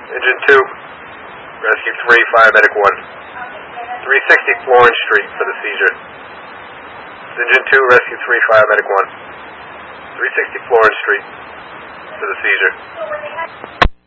Engine 2, Rescue 3, Fire Medic 1. 360 Florence Street for the seizure. Engine 2, Rescue 3, Fire Medic 1. 360 Florence Street for the seizure.